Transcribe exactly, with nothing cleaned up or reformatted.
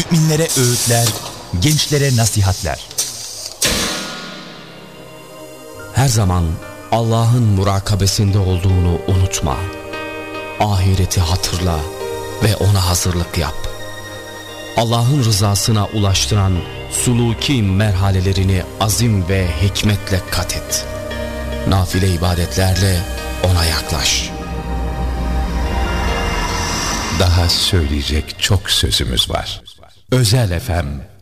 müminlere öğütler, gençlere nasihatler. Her zaman Allah'ın murakabesinde olduğunu unutma. Ahireti hatırla ve ona hazırlık yap. Allah'ın rızasına ulaştıran suluki merhalelerini azim ve hikmetle kat et. Nafile ibadetlerle ona yaklaş. Daha söyleyecek çok sözümüz var. Özel F M